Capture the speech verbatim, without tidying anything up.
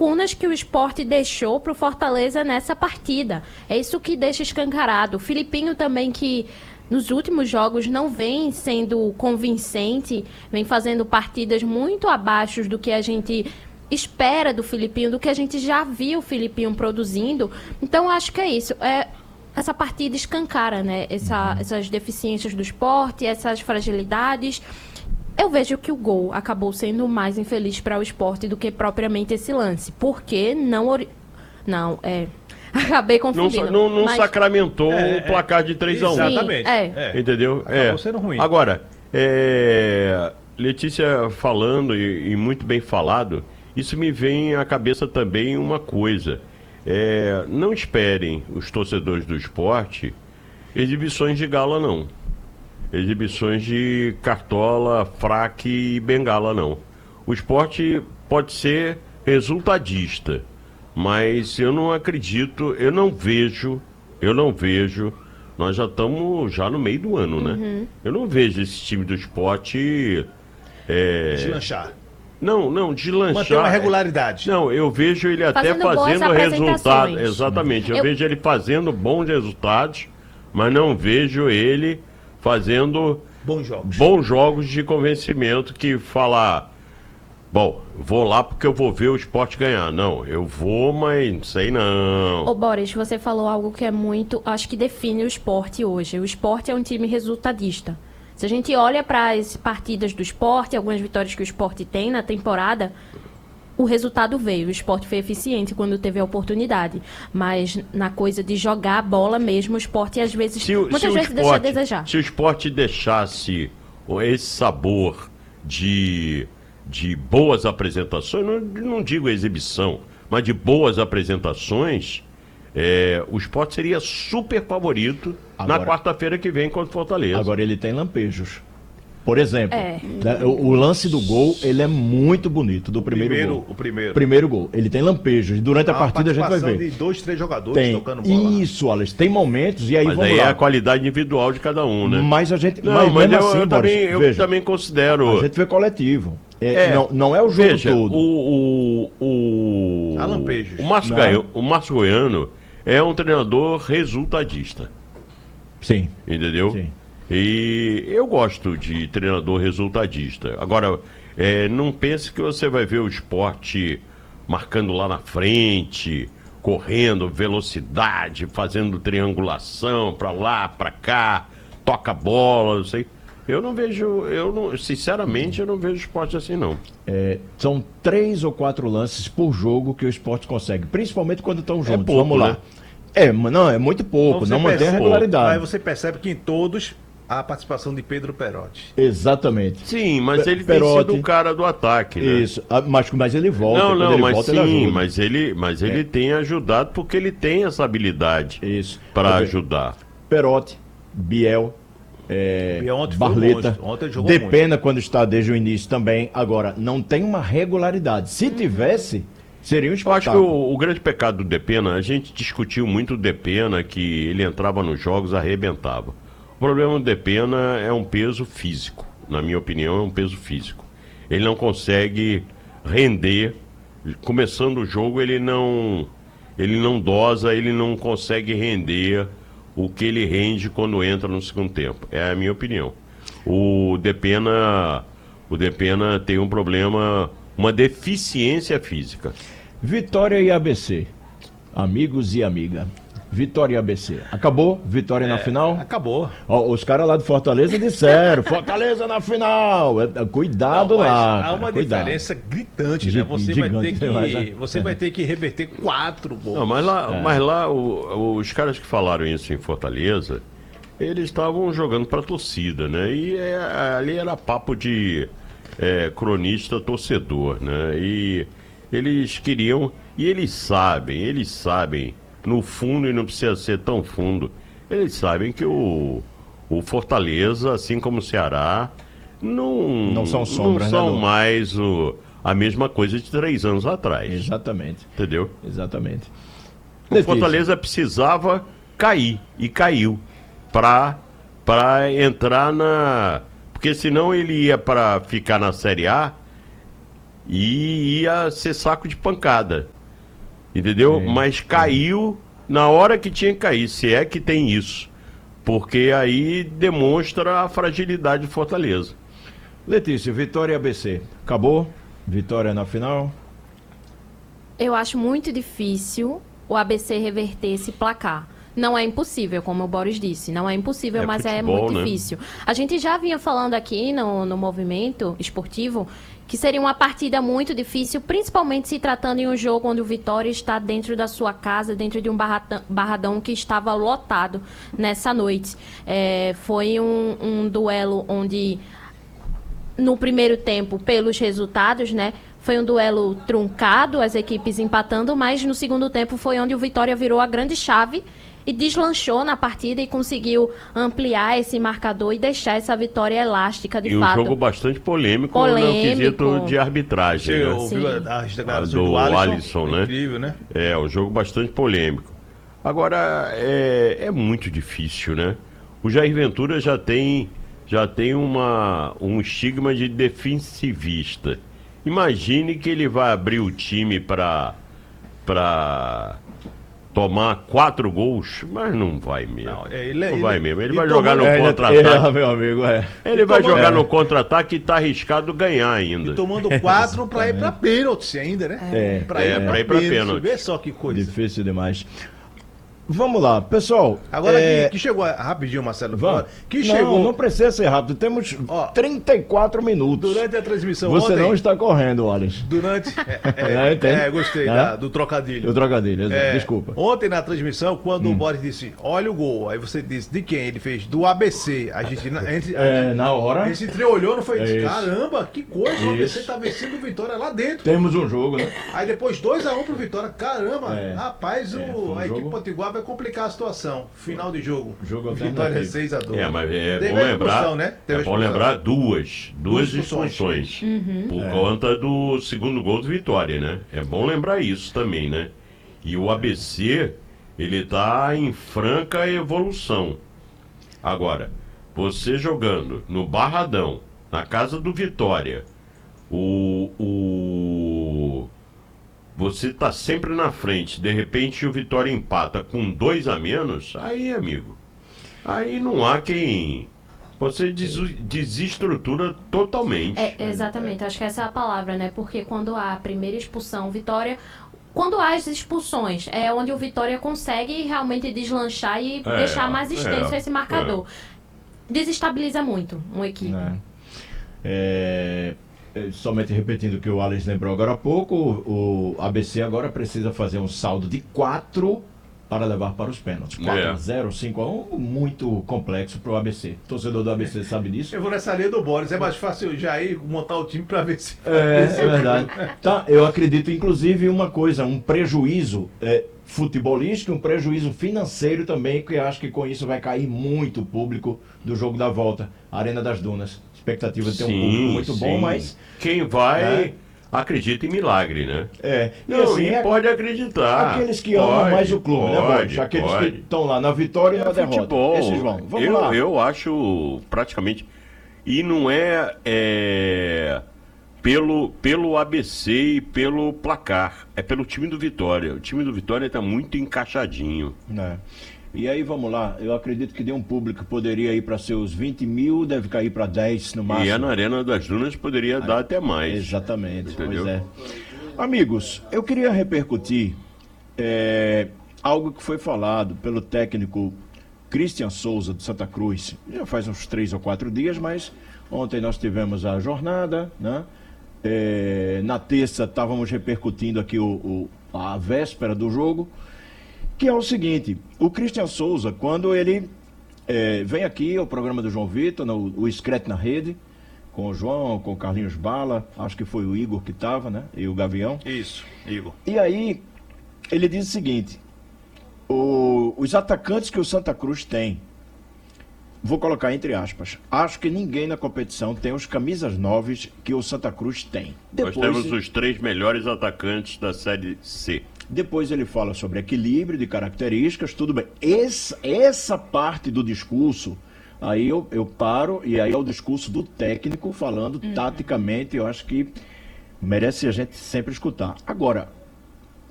lacunas que o Sport deixou para o Fortaleza nessa partida. É isso que deixa escancarado. O Filipinho também, que nos últimos jogos não vem sendo convincente, vem fazendo partidas muito abaixo do que a gente espera do Filipinho, do que a gente já viu o Filipinho produzindo. Então, acho que é isso. É, essa partida escancara, né? Essa, essas deficiências do Sport, essas fragilidades. Eu vejo que o gol acabou sendo mais infeliz para o Sport do que propriamente esse lance. Porque não... Ori... Não, é... Acabei confundindo. Não, não, não mas... sacramentou é, o placar de três a um. Exatamente. É. É. Entendeu? Acabou é. sendo ruim. Agora, é... Letícia falando, e, e muito bem falado, isso me vem à cabeça também uma coisa. É... Não esperem os torcedores do esporte exibições de gala, não. Exibições de cartola, fraque e bengala, não. O esporte pode ser resultadista, mas eu não acredito, eu não vejo, eu não vejo, nós já estamos já no meio do ano, né? Uhum. Eu não vejo esse time do esporte... É... Deslanchar. Não, não, deslanchar... Manter uma regularidade. Não, eu vejo ele até Fazendo boas fazendo apresentações. resultados. Exatamente, eu, Eu- vejo ele fazendo bons resultados, mas não vejo ele fazendo Bons jogos. bons jogos de convencimento que falar... Bom, vou lá porque eu vou ver o esporte ganhar. Não, eu vou, mas não sei não. Ô Boris, você falou algo que é muito, acho que define o esporte hoje. O esporte é um time resultadista. Se a gente olha para as partidas do esporte, algumas vitórias que o esporte tem na temporada, o resultado veio. O esporte foi eficiente quando teve a oportunidade. Mas na coisa de jogar a bola mesmo, o esporte às vezes, Se, o- muitas se o vezes deixa a esporte- desejar. Se o esporte deixasse esse sabor de, de boas apresentações, não, não digo exibição, mas de boas apresentações, é, o esporte seria super favorito na Agora- quarta-feira que vem contra o Fortaleza. Agora ele tem lampejos. Por exemplo, É. né, o, o lance do gol, ele é muito bonito, do primeiro, Primeiro, gol. o primeiro. Primeiro gol. Ele tem lampejos. Durante a Há partida a gente vai participação ver. de dois, três jogadores Tem. tocando bola. Isso, Alex. Tem momentos e aí Mas vamos aí lá. é a qualidade individual de cada um, né? Mas a gente... Não, mas mas mesmo eu, assim, eu Boris, também, eu veja, também considero... a gente vê coletivo. É, É, não, não é o jogo Veja, todo. o, o, o, Há lampejos. o, Márcio Não. Gaio- o Márcio Goiano é um treinador resultadista, Sim, entendeu? sim. E eu gosto de treinador resultadista. Agora, é, não pense que você vai ver o esporte marcando lá na frente, correndo, velocidade, fazendo triangulação pra lá, pra cá, toca a bola, não sei. Eu não vejo, eu não, sinceramente, eu não vejo esporte assim, não. É, são três ou quatro lances por jogo que o esporte consegue, principalmente quando estão juntos. pouco, Vamos lá. né? É, mas não, é muito pouco, Então você não mantém a percebe- regularidade. Aí você percebe que em todos há a participação de Pedro Perotti. Exatamente. Sim, mas Pe- ele Perotti. tem sido o cara do ataque, né? Isso, ah, mas, mas ele volta. Não, quando não, ele mas volta, ele sim, ajuda. mas ele, mas ele tem ajudado porque ele tem essa habilidade Isso. para Tá bem. ajudar. Perotti, Biel, é, E ontem foi um Barleta, monstro. Ontem ele jogou Depena quando está desde o início também. Agora, não tem uma regularidade. Se tivesse, seria um Eu acho que espetáculo. o, o grande pecado do Depena, a gente discutiu muito o Depena, que ele entrava nos jogos, arrebentava. O problema do Depena é um peso físico, na minha opinião, é um peso físico. Ele não consegue render, começando o jogo ele não, ele não dosa, ele não consegue render o que ele rende quando entra no segundo tempo. É a minha opinião. O Depena, o Depena tem um problema, uma deficiência física. Vitória e A B C. Amigos e amiga. Vitória e A B C. Acabou? Vitória na final? Acabou. Ó, os caras lá de Fortaleza disseram: Fortaleza na final. É, é, cuidado Não, mas lá. há cara, uma cuidado. diferença gritante, Gi- né? Você vai ter gigante, mas, que, né? você vai ter que reverter quatro gols. Não, mas lá, É. mas lá o- os caras que falaram isso em Fortaleza, eles estavam jogando pra torcida, né? E é, ali era papo de é, cronista torcedor, né? E eles queriam, e eles sabem, eles sabem, no fundo, e não precisa ser tão fundo, eles sabem que o, o Fortaleza, assim como o Ceará, não, Não são sombras, não né, são Lu? mais o, a mesma coisa de três anos atrás. Exatamente. Entendeu? Exatamente. O Letícia. Fortaleza precisava cair, e caiu, para para entrar na... Porque senão ele ia para ficar na Série A e ia ser saco de pancada. Entendeu? Sim, Mas caiu na hora que tinha que cair, se é que tem isso. Porque aí demonstra a fragilidade de Fortaleza. Letícia, Vitória e A B C. Acabou? Vitória na final? Eu acho muito difícil o A B C reverter esse placar. Não é impossível, como o Boris disse. Não é impossível, É mas é futebol, muito né? difícil. A gente já vinha falando aqui no, no movimento esportivo que seria uma partida muito difícil, principalmente se tratando em um jogo onde o Vitória está dentro da sua casa, dentro de um barratão, barradão que estava lotado nessa noite. É, foi um, um duelo onde, no primeiro tempo, pelos resultados, né? Foi um duelo truncado, as equipes empatando, mas no segundo tempo foi onde o Vitória virou a grande chave e deslanchou na partida e conseguiu ampliar esse marcador e deixar essa vitória elástica de e fato. um jogo bastante polêmico, Polêmico. no quesito de arbitragem. Você Né? ouviu Sim. as A declarações do do Alisson? Alisson, né? Incrível, né? É, um jogo bastante polêmico. Agora, é, é muito difícil, né? O Jair Ventura já tem, já tem uma, um estigma de defensivista. Imagine que ele vai abrir o time para para tomar quatro gols, mas não vai mesmo. Não, Não, é, ele- ele- vai mesmo. Ele e vai tomando- jogar no É, contra-ataque. é, meu amigo, é. Ele vai tomando- jogar é. no contra-ataque e tá arriscado ganhar ainda. E tomando quatro pra ir pra pênalti ainda, né? É, pra é, pra ir pra pênalti. Vê só que coisa. Difícil demais. Vamos lá, pessoal. Agora é, que, que chegou, rapidinho, Marcelo, vamos. que não, chegou não precisa ser rápido. Temos Ó, trinta e quatro minutos. durante a transmissão Você ontem, não está correndo, Wallace. durante... É, É, é, entende? é, gostei É. da- do trocadilho. Eu trocadilho, exato. É, Desculpa. Ontem na transmissão, quando Hum. o Boris disse, olha o gol, aí você disse, de quem? Ele fez do A B C. A gente, a gente, É, na hora, a gente se entreolhou, não foi? É Disse, isso. caramba, que coisa, o A B C Isso. tá vencendo o Vitória lá dentro. temos um jogo, né? Aí depois dois a um pro Vitória. Caramba, É. rapaz, o, É, foi um a equipe jogo- Potiguar vai complicar a situação. Final de jogo. Jogo Vitória alternativo. seis a dois. É, mas é Teve bom a lembrar, expulsão, né? Teve é a bom expulsão. lembrar duas, duas Duas expulsões. expulsões, por É. conta do segundo gol do Vitória, né? É bom lembrar isso também, né? E o A B C, ele tá em franca evolução. Agora, você jogando no Barradão, na casa do Vitória, o, o você tá sempre na frente, de repente o Vitória empata com dois a menos, aí, amigo, aí não há quem... Você des- desestrutura totalmente. É, exatamente, acho que essa é a palavra, né? Porque quando há a primeira expulsão, Vitória. Quando há as expulsões, é onde o Vitória consegue realmente deslanchar e É, deixar mais extenso é, esse marcador. Desestabiliza muito uma equipe. Né? É, é, somente repetindo o que o Alex lembrou agora há pouco, o, o A B C agora precisa fazer um saldo de quatro para levar para os pênaltis. quatro a zero, cinco a um, muito complexo para o A B C. O torcedor do A B C sabe disso. Eu vou nessa linha do Boris. É mais fácil já ir montar o time pra ver se. É, é verdade. Tá, eu acredito, inclusive, uma coisa, um prejuízo é, futebolístico, um prejuízo financeiro também, que eu acho que com isso vai cair muito o público do jogo da volta, Arena das Dunas. Expectativa de ter um público muito bom, mas quem vai né? acredita em milagre, né? é. E Não, assim, e é- pode acreditar. aqueles que amam Pode, mais o clube, né, pode, Boris? Aqueles pode. que estão lá na vitória e na É derrota. futebol. Esses vão. Vamos eu, lá. eu acho praticamente. E não é, é, pelo, pelo A B C e pelo placar. É pelo time do Vitória. O time do Vitória está muito encaixadinho. É. E aí, vamos lá. Eu acredito que de um público que poderia ir para seus vinte mil, deve cair para dez no máximo. E é na Arena das Dunas poderia dar até mais. Exatamente, Entendeu? pois é. Amigos, eu queria repercutir é, algo que foi falado pelo técnico Christian Souza, do Santa Cruz. Já faz uns três ou quatro dias, mas ontem nós tivemos a jornada, né? É, na terça estávamos repercutindo aqui o, o- a véspera do jogo, que é o seguinte: o Christian Souza, quando ele é, vem aqui ao programa do João Vitor, no, o Screte na Rede, com o João, com o Carlinhos Bala, acho que foi o Igor que estava, né? E o Gavião. Isso, Igor. E aí, ele diz o seguinte: o- os atacantes que o Santa Cruz tem, vou colocar entre aspas, acho que ninguém na competição tem os camisas nove que o Santa Cruz tem. Nós temos os três melhores atacantes da Série C. Depois ele fala sobre equilíbrio de características, tudo bem. Essa, essa parte do discurso, aí eu, eu paro, e aí é o discurso do técnico falando taticamente. Eu acho que merece a gente sempre escutar. Agora,